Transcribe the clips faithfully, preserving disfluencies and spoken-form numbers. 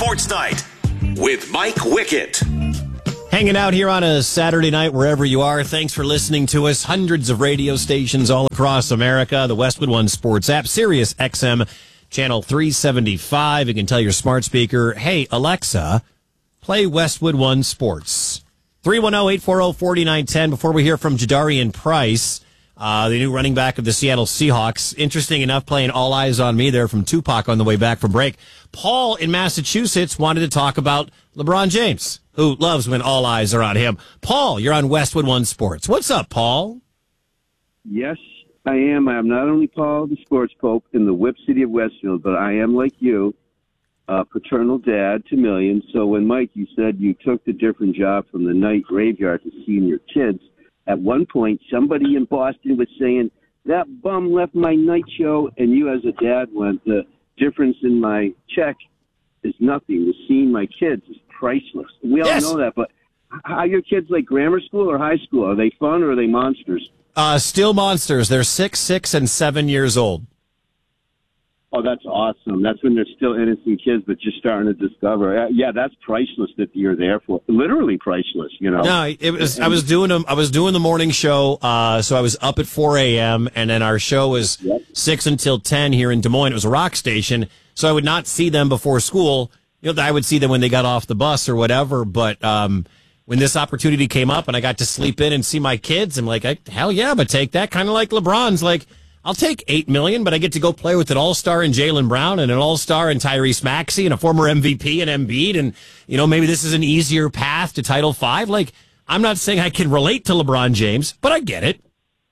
Sports Night with Mike Wickett. Hanging out here on a Saturday night, wherever you are. Thanks for listening to us. Hundreds of radio stations all across America. The Westwood One Sports app, Sirius X M, channel three seventy-five. You can tell your smart speaker, hey, Alexa, play Westwood One Sports. three one zero, eight four zero, four nine one zero. Before we hear from Jadarian Price, uh, the new running back of the Seattle Seahawks. Interesting enough, playing All Eyes on Me there from Tupac on the way back from break. Paul in Massachusetts wanted to talk about LeBron James, who loves when all eyes are on him. Paul, you're on Westwood One Sports. What's up, Paul? Yes, I am. I'm not only Paul, the sports pope in the Whip City of Westfield, but I am like you, a paternal dad to millions. So when, Mike, you said you took the different job from the night graveyard to seeing your kids, at one point somebody in Boston was saying, that bum left my night show, and you as a dad went, the difference in my check is nothing. The seeing my kids is priceless. We all Yes. know that, but how are your kids, like grammar school or high school? Are they fun or are they monsters? Uh, still monsters. They're six, six, and seven years old. Oh, that's awesome. That's when they're still innocent kids, but just starting to discover. Uh, yeah, that's priceless that you're there for. Literally priceless, you know. No, it was. I was doing. A, I was doing the morning show, uh, so I was up at four a.m. and then our show was Yep. six until ten here in Des Moines. It was a rock station, so I would not see them before school. You know, I would see them when they got off the bus or whatever. But um, when this opportunity came up and I got to sleep in and see my kids, I'm like, I, hell yeah, but take that. Kind of like LeBron's like, I'll take eight million, but I get to go play with an all-star in Jaylen Brown and an all-star in Tyrese Maxey and a former M V P in Embiid. And, you know, maybe this is an easier path to Title Five. Like, I'm not saying I can relate to LeBron James, but I get it.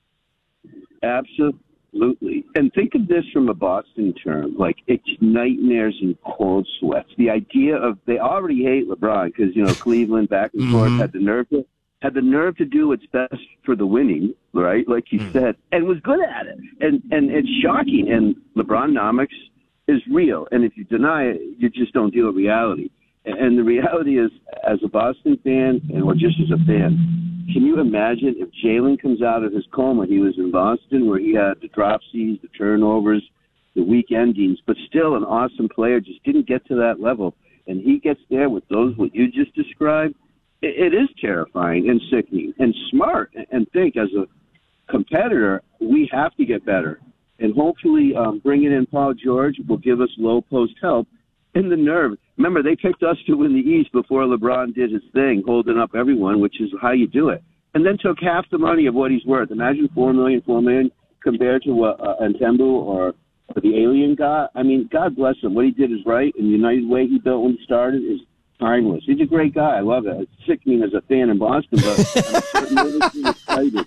Absolutely. And think of this from a Boston term, like it's nightmares and cold sweats. The idea of they already hate LeBron because, you know, Cleveland back and forth had the nerve to had the nerve to do what's best for the winning, right? Like you mm. said, and was good at it. And and it's shocking. And LeBronomics is real. And if you deny it, you just don't deal with reality. And the reality is, as a Boston fan, and or just as a fan, can you imagine if Jaylen comes out of his coma? He was in Boston where he had the dropsies, the turnovers, the weak endings, but still an awesome player, just didn't get to that level. And he gets there with those, what you just described. It is terrifying and sickening and smart. And think, as a competitor, we have to get better. And hopefully um, bringing in Paul George will give us low post help and the nerve. Remember, they picked us to win the East before LeBron did his thing, holding up everyone, which is how you do it. And then took half the money of what he's worth. Imagine four million dollars, four million dollars compared to what uh, Antembu or, or the alien got. I mean, God bless him. What he did is right. And the United Way he built when he started is timeless. He's a great guy. I love it. It's sickening as a fan in Boston, but I'm nervously excited.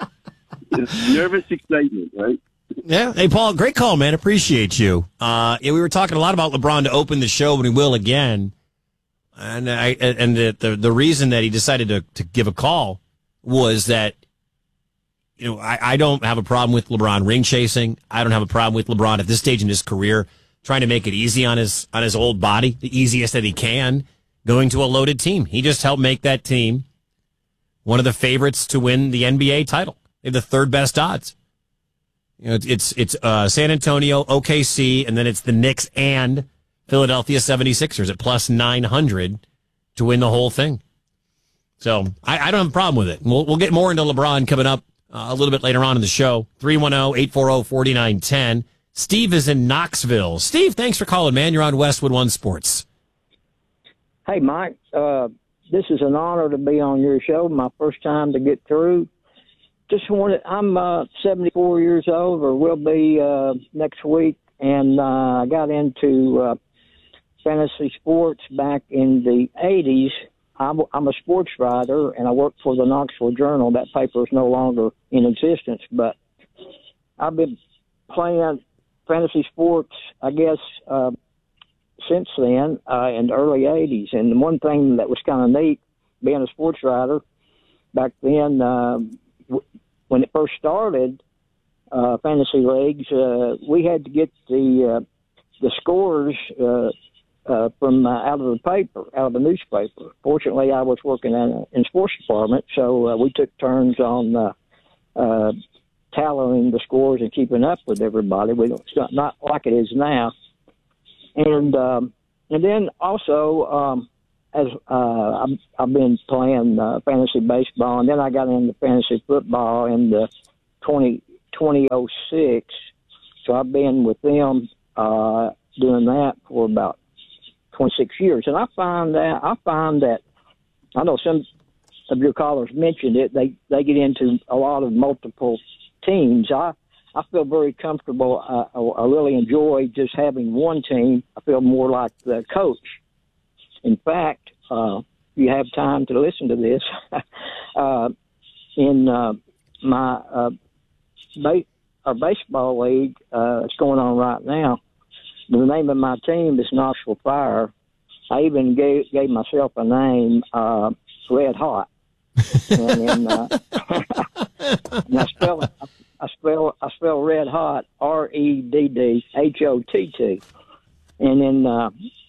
Nervous excitement, right? Yeah. Hey, Paul, great call, man. Appreciate you. Uh, yeah, we were talking a lot about LeBron to open the show, but he will again. And I and the the, the reason that he decided to, to give a call was that, you know, I, I don't have a problem with LeBron ring chasing. I don't have a problem with LeBron at this stage in his career trying to make it easy on his on his old body, the easiest that he can, going to a loaded team. He just helped make that team one of the favorites to win the N B A title. They have the third best odds. You know, it's it's uh, San Antonio, O K C, and then it's the Knicks and Philadelphia seventy-sixers at plus nine hundred to win the whole thing. So I, I don't have a problem with it. We'll, we'll get more into LeBron coming up uh, a little bit later on in the show. three one zero, eight four zero, four nine one zero. Steve is in Knoxville. Steve, thanks for calling, man. You're on Westwood One Sports. Hey, Mike. Uh, this is an honor to be on your show. My first time to get through. Just wanted, I'm uh, seventy-four years old, or will be uh, next week, and uh, I got into uh, fantasy sports back in the eighties. I'm, I'm a sports writer, and I work for the Knoxville Journal. That paper is no longer in existence, but I've been playing fantasy sports, I guess, uh, since then, uh, in the early eighties. And the one thing that was kind of neat, being a sports writer, back then, uh, w- when it first started, uh, fantasy leagues, uh, we had to get the uh, the scores uh, uh, from uh, out of the paper, out of the newspaper. Fortunately, I was working in in sports department, so uh, we took turns on uh, uh, tallying the scores and keeping up with everybody. We don't, it's not, not like it is now. And um, and then also, um, as uh, I've, I've been playing uh, fantasy baseball, and then I got into fantasy football in the twenty, twenty oh six. So I've been with them uh, doing that for about twenty-six years, and I find that I find that I know some of your callers mentioned it. They they get into a lot of multiple teams. I I feel very comfortable. I, I really enjoy just having one team. I feel more like the coach. In fact, uh, if you have time to listen to this, uh, in uh, my uh, ba- our baseball league, uh, it's going on right now. The name of my team is Knoxville Fire. I even gave gave myself a name, uh, Red Hot, and, then, uh, and I spell I spell I spell Red Hot R E D D H O T T, and then. Uh,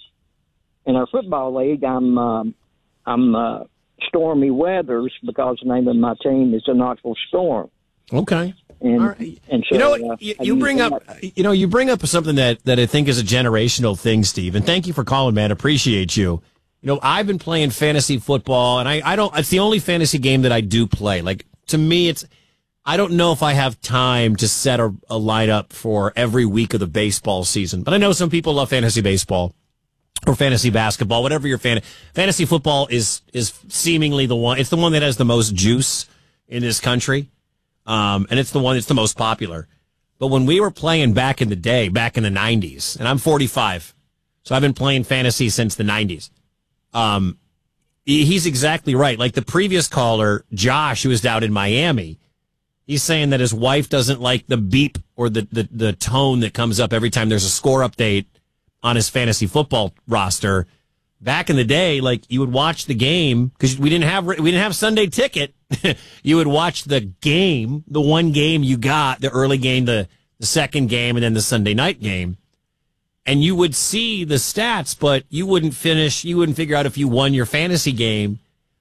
In our football league, I'm uh, I'm uh, Stormy Weathers because the name of my team is the Knoxville Storm. Okay. And, right. and so, you know, uh, you, you bring up, you know, you bring up something that, that I think is a generational thing, Steve. And thank you for calling, man. Appreciate you. You know, I've been playing fantasy football, and I, I don't. It's the only fantasy game that I do play. Like, to me, it's. I don't know if I have time to set a, a lineup for every week of the baseball season, but I know some people love fantasy baseball. Or fantasy basketball, whatever your fan. Fantasy football is is seemingly the one. It's the one that has the most juice in this country, um, and it's the one that's the most popular. But when we were playing back in the day, back in the nineties, and I'm forty-five, so I've been playing fantasy since the nineties. Um, he's exactly right. Like the previous caller, Josh, who was down in Miami, he's saying that his wife doesn't like the beep or the the, the tone that comes up every time there's a score update on his fantasy football roster. Back in the day, like you would watch the game because we didn't have we didn't have Sunday Ticket. You would watch the game, the one game you got, the early game, the the second game, and then the Sunday night game, and you would see the stats, but you wouldn't finish. You wouldn't figure out if you won your fantasy game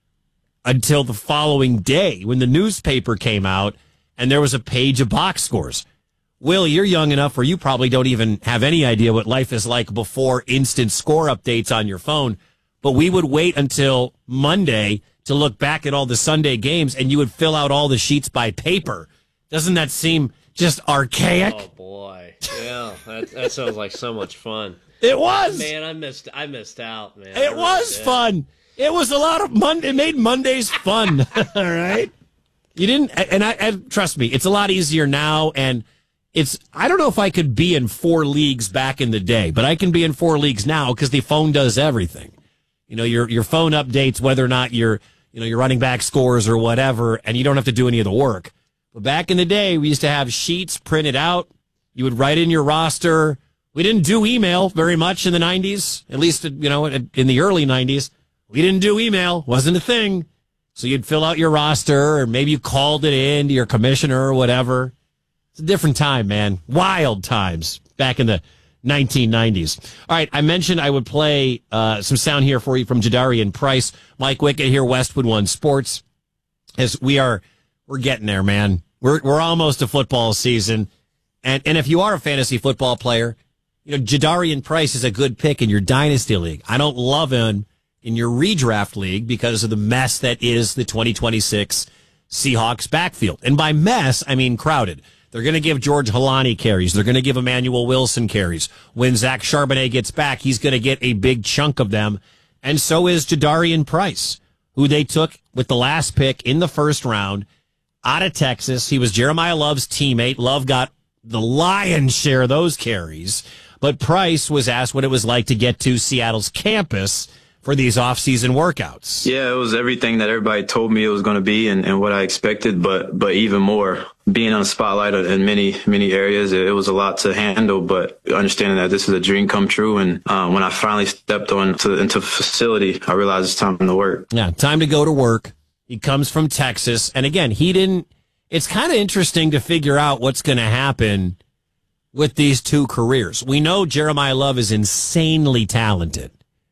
until the following day when the newspaper came out and there was a page of box scores. Will, you're young enough where you probably don't even have any idea what life is like before instant score updates on your phone. But we would wait until Monday to look back at all the Sunday games, and you would fill out all the sheets by paper. Doesn't that seem just archaic? Oh, boy. Yeah, that, that sounds like so much fun. It was. Man, I missed I missed out, man. It was fun. It was a lot of Monday. It made Mondays fun. All right? You didn't, and I and trust me, it's a lot easier now, and It's, I don't know if I could be in four leagues back in the day, but I can be in four leagues now because the phone does everything. You know, your, your phone updates whether or not you're, you know, your running back scores or whatever, and you don't have to do any of the work. But back in the day, we used to have sheets printed out. You would write in your roster. We didn't do email very much in the nineties, at least, you know, in the early nineties. We didn't do email. Wasn't a thing. So you'd fill out your roster, or maybe you called it in to your commissioner or whatever. It's a different time, man. Wild times back in the nineteen nineties. All right, I mentioned I would play uh, some sound here for you from Jadarian Price. Mike Wickett here, Westwood One Sports. As we are, we're getting there, man. We're we're almost to football season, and and if you are a fantasy football player, you know Jadarian Price is a good pick in your dynasty league. I don't love him in your redraft league because of the mess that is the twenty twenty-six Seahawks backfield, and by mess I mean crowded. They're going to give George Halani carries. They're going to give Emmanuel Wilson carries. When Zach Charbonnet gets back, he's going to get a big chunk of them. And so is Jadarian Price, who they took with the last pick in the first round out of Texas. He was Jeremiah Love's teammate. Love got the lion's share of those carries. But Price was asked what it was like to get to Seattle's campus for these off-season workouts. Yeah, it was everything that everybody told me it was going to be and, and what I expected, but but even more. Being on the spotlight in many, many areas, it, it was a lot to handle, but understanding that this is a dream come true. And uh, when I finally stepped on to, into the facility, I realized it's time to work. Yeah, time to go to work. He comes from Texas. And again, he didn't, it's kind of interesting to figure out what's going to happen with these two careers. We know Jeremiah Love is insanely talented.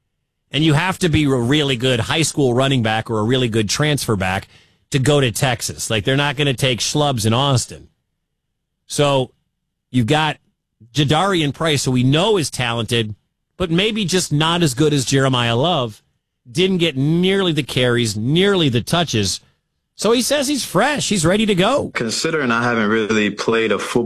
And you have to be a really good high school running back or a really good transfer back to go to Texas. Like, they're not going to take schlubs in Austin. So you've got Jadarian Price, who we know is talented, but maybe just not as good as Jeremiah Love. Didn't get nearly the carries, nearly the touches. So he says he's fresh. He's ready to go. Considering I haven't really played a football